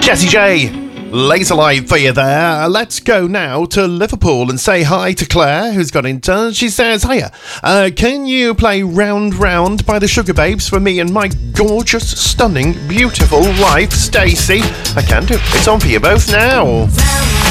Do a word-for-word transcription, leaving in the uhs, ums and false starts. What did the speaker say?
Jessie J, Laser Light for you there. Let's go now to Liverpool and say hi to Claire, who's got in touch. She says, hiya, uh, can you play Round Round by the Sugar Babes for me and my gorgeous, stunning, beautiful wife, Stacey? I can do. It's on for you both now.